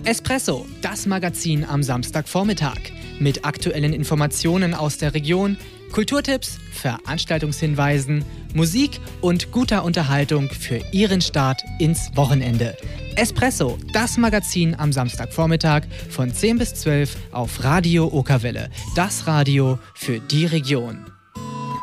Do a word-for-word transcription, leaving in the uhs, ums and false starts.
Espresso, das Magazin am Samstagvormittag. Mit aktuellen Informationen aus der Region, Kulturtipps, Veranstaltungshinweisen, Musik und guter Unterhaltung für Ihren Start ins Wochenende. Espresso, das Magazin am Samstagvormittag von zehn bis zwölf auf Radio Okerwelle. Das Radio für die Region.